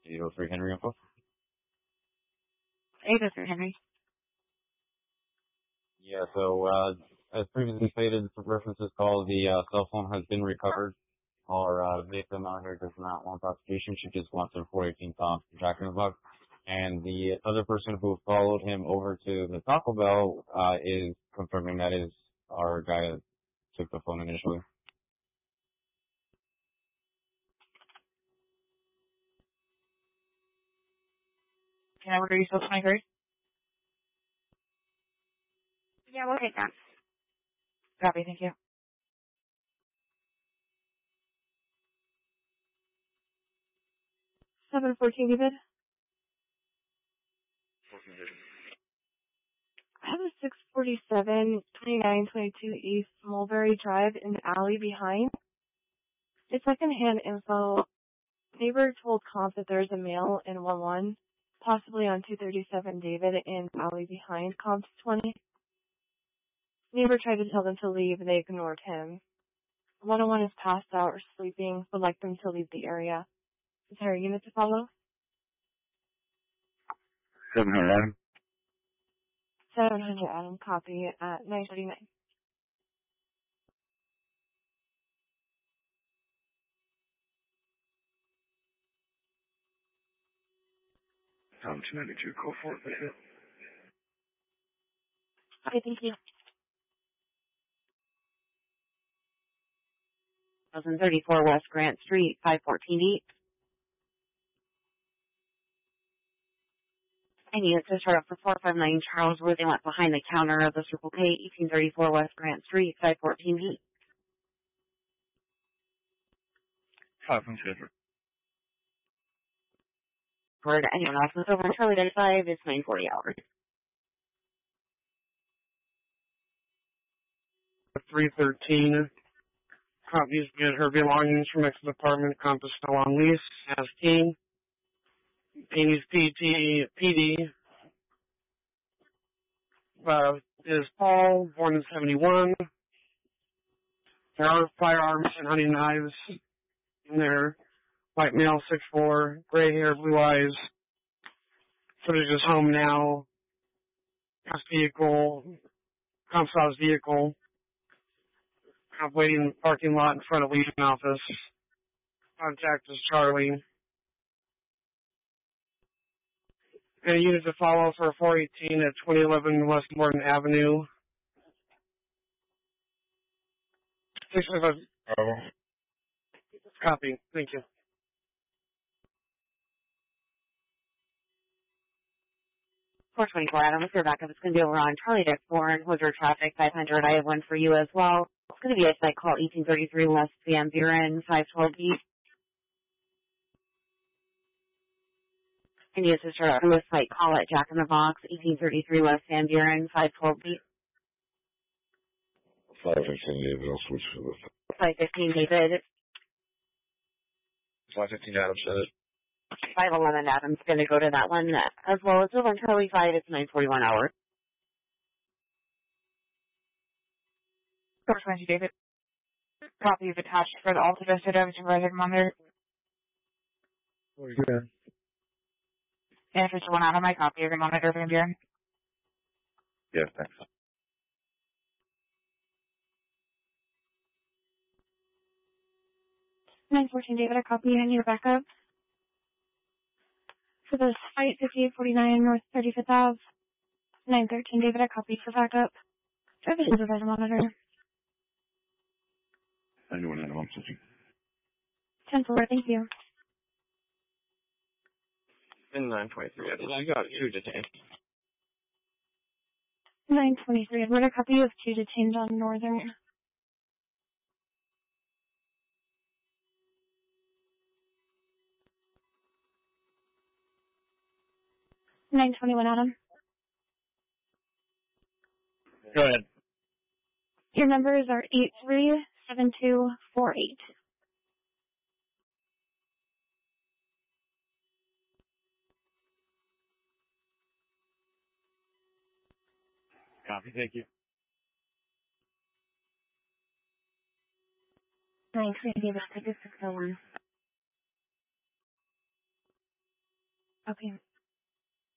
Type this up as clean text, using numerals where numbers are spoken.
803 Henry info. 803 Henry. Yeah, so, as previously stated, for references call, the cell phone has been recovered. Our victim out here does not want prosecution. She just wants her 418 pounds from Jack in the Box. And the other person who followed him over to the Taco Bell is confirming that is our guy that took the phone initially. Can I order you till 23rd? Yeah, we'll take that. Copy, thank you. 714, David. I have a 647, 2922 East Mulberry Drive in the alley behind. It's secondhand info. Neighbor told comp that there's a male in 1-1, possibly on 237 David in the alley behind. Comp's 20. Neighbor tried to tell them to leave and they ignored him. 101 is passed out or sleeping, would like them to leave the area. Is there a unit to follow? 700 Adam. 700 Adam, copy at 9:39. Tom 292, call for it. Okay, thank you. 1034 West Grant Street, 514 East. And units to start up for 459 Charles where they went behind the counter of the Circle K, 1834 West Grant Street, 514 East. 500. For anyone else with over Charlie 95, it's 940 hours. 313. Copies get her belongings from exit apartment. Comp is still on lease. As King. Amy's PD. Is Paul, born in 71. There are firearms and hunting knives in there. White male, 6'4", gray hair, blue eyes. Footage is home now. House vehicle. Comp saw his vehicle. Comp waiting in the parking lot in front of Legion office. Contact is Charlie. And a unit to follow for 418 at 2011 West Morton Avenue. 655. Copy. Thank you. Four 24 Adam, with your backup, it's going to be over on Charlie Dick Bourne, Woodrow Traffic 500. I have one for you as well. It's going to be a site call 1833 West Van Buren, 512 East. And you to start out with site call at Jack in the Box, 1833 West Van Buren, 512 East. 515 David, I'll switch to this. 515 David. 515 Adam said it. 511 Adam's going to go to that one, as well as over on Charlie 5, it's 941 hours. 420 David. Copy is attached for the alt-adjusted average and monitor. What are you doing? And if it's one out of my copy, you're going to monitor Van Buren. Yeah, thanks. 914 David, a copy and your backup. For the site 5849 North 35th Ave. 913 David, a copy for backup. Service supervisor monitor. 91 Adam, I'm switching. 10-4, thank you. In 923, I got 2 detained. 923, Edward, a copy of 2 detained on Northern. 921, Adam. Go ahead. Your numbers are 837248. Copy, thank you. 923, David, take this 601. Okay.